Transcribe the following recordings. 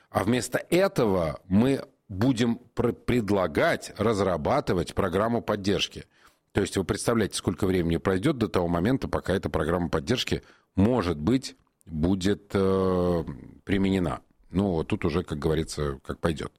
А вместо этого мы будем предлагать разрабатывать программу поддержки. То есть вы представляете, сколько времени пройдет до того момента, пока эта программа поддержки, может быть, будет применена. Ну, вот тут уже, как говорится, как пойдет.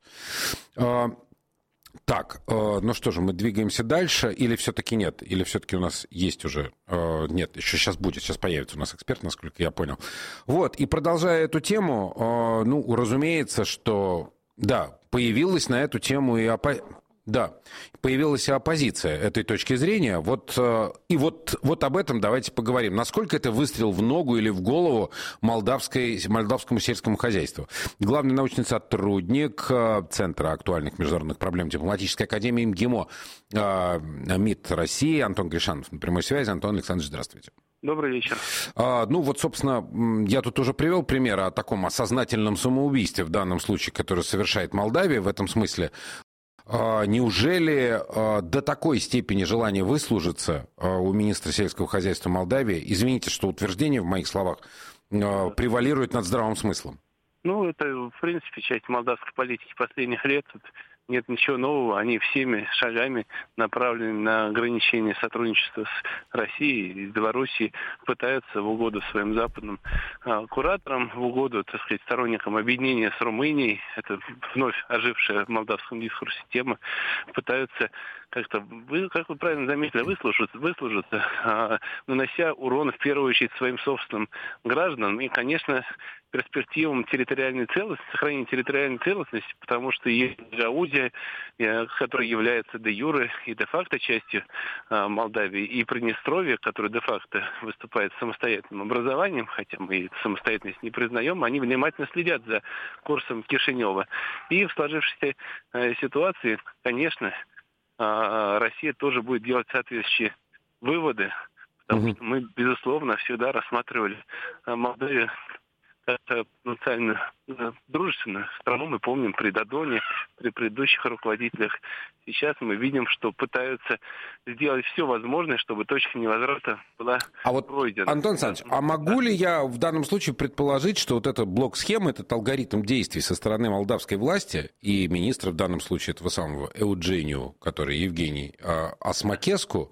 Так, ну что же, мы двигаемся дальше, или все-таки нет? Или все-таки у нас есть уже... Нет, еще сейчас будет, сейчас появится у нас эксперт, насколько я понял. Вот, и продолжая эту тему, ну, разумеется, что, да, появилась на эту тему и Да, появилась и оппозиция этой точки зрения. Вот об этом давайте поговорим. Насколько это выстрел в ногу или в голову молдавскому сельскому хозяйству? Главный научный сотрудник Центра актуальных международных проблем Дипломатической академии МГИМО МИД России Антон Гришанов на прямой связи. Антон Александрович, здравствуйте. Добрый вечер. Ну вот, собственно, я тут уже привел пример о таком осознательном самоубийстве в данном случае, которое совершает Молдавия в этом смысле. Неужели до такой степени желания выслужиться у министра сельского хозяйства Молдавии, извините, что утверждение в моих словах, превалирует над здравым смыслом? Ну, это, в принципе, часть молдавской политики последних лет. Тут нет ничего нового. Они всеми шагами направлены на ограничение сотрудничества с Россией и Белоруссией, пытаются в угоду своим западным кураторам, в угоду, так сказать, сторонникам объединения с Румынией, это вновь ожившая в молдавском дискурсе тема, пытаются как-то, как вы правильно заметили, выслужиться, нанося урон в первую очередь своим собственным гражданам и, конечно, перспективам территориальной целостности, сохранения территориальной целостности, потому что есть Гагаузия, которая является де-юре и де-факто частью Молдавии, и Приднестровье, которое де-факто выступает самостоятельным образованием, хотя мы самостоятельность не признаем, они внимательно следят за курсом Кишинева. И в сложившейся ситуации, конечно, Россия тоже будет делать соответствующие выводы, потому что мы, безусловно, всегда рассматривали Молдавию как потенциально дружественную страну. Мы помним при Додоне, при предыдущих руководителях. Сейчас мы видим, что пытаются сделать все возможное, чтобы точка невозврата была пройдена. Антон Александрович, а могу ли я в данном случае предположить, что вот этот блок схем, этот алгоритм действий со стороны молдавской власти и министра в данном случае этого самого Эуджениу, который Евгений Осмакеску,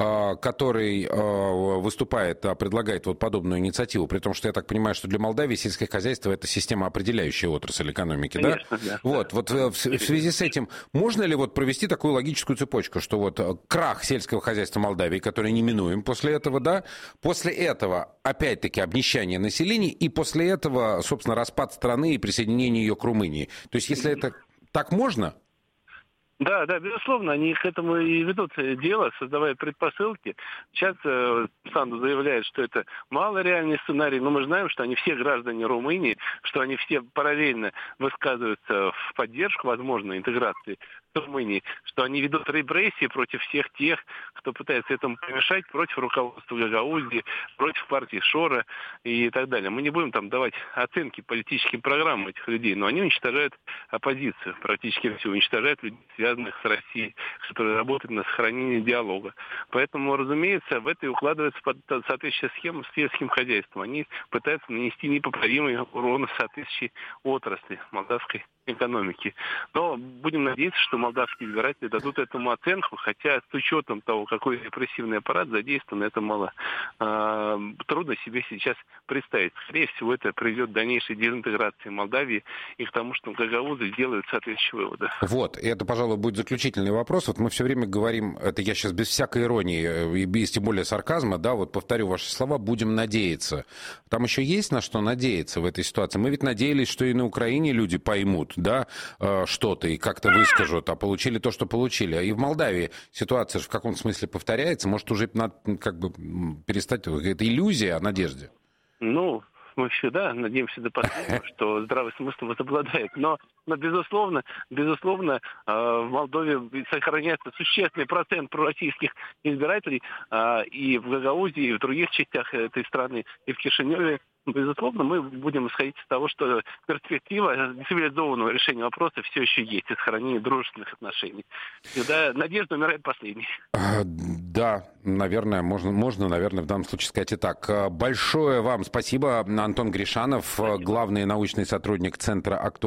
который выступает, предлагает вот подобную инициативу, при том, что я так понимаю, что для Молдавии сельское хозяйство — это система определяющая отрасль экономики, конечно, да? Вот в связи с этим можно ли вот провести такую логическую цепочку, что вот крах сельского хозяйства Молдавии, который неминуем после этого, да, после этого опять-таки обнищание населения и после этого, собственно, распад страны и присоединение ее к Румынии. То есть если это так можно... Да, безусловно, они к этому и ведут дело, создавая предпосылки. Сейчас Санду заявляет, что это малореальный сценарий, но мы знаем, что они все граждане Румынии, что они все параллельно высказываются в поддержку возможной интеграции с Румынией, что они ведут репрессии против всех тех, кто пытается этому помешать, против руководства Гагаузии, против партии Шора и так далее. Мы не будем там давать оценки политическим программам этих людей, но они уничтожают оппозицию, практически все уничтожают людей, связанных с Россией, которые работают на сохранение диалога. Поэтому, разумеется, в это и укладывается соответствующая схема с сельским хозяйством. Они пытаются нанести непоправимый урон соответствующей отрасли молдавской экономики. Но будем надеяться, что молдавские избиратели дадут этому оценку, хотя с учетом того, какой репрессивный аппарат задействован, это мало трудно себе сейчас представить. Скорее всего, это приведет к дальнейшей дезинтеграции Молдавии и к тому, что гагаузы сделают соответствующие выводы. Вот, и это, пожалуй, будет заключительный вопрос. Вот мы все время говорим, это я сейчас без всякой иронии и без тем более сарказма, да, вот повторю ваши слова, будем надеяться. Там еще есть на что надеяться в этой ситуации? Мы ведь надеялись, что и на Украине люди поймут, да, что-то и как-то выскажут, а получили то, что получили. И в Молдавии ситуация же в каком-то смысле повторяется. Может, уже надо как бы перестать... Это иллюзия о надежде. Ну, мы всегда надеемся до последнего, что здравый смысл возобладает. Но безусловно, в Молдове сохраняется существенный процент пророссийских избирателей и в Гагаузии, и в других частях этой страны, и в Кишиневе. Безусловно, мы будем исходить из того, что перспектива цивилизованного решения вопроса все еще есть, и сохранения дружественных отношений. Всегда надежда умирает последней. Да, наверное, можно, наверное, в данном случае сказать и так. Большое вам спасибо, Антон Гришанов, главный научный сотрудник Центра актуальных